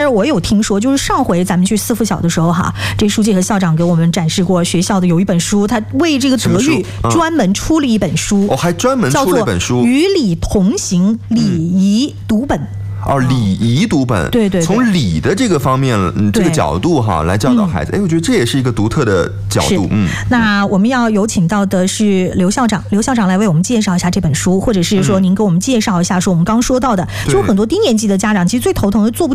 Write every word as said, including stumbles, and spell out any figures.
我有听说，就是上回咱们去四附小的时候哈，这书记和校长给我们展示过学校的有一本书，他为这个德育专门出了一本书， 哦，还专门出了一本书， 叫做《与礼同行礼仪读本》。 哦，礼仪读本， 对 对, 对， 从礼的这个方面，嗯，这个角度哈来教导孩子，哎、嗯，我觉得这也是一个独特的角度。嗯， 那我们要有请到的是刘校长，刘校长来为我们介绍一下这本书，或者是说您给我们介绍一下，说我们刚说到的，就很多低年级的家长其实最头疼的做不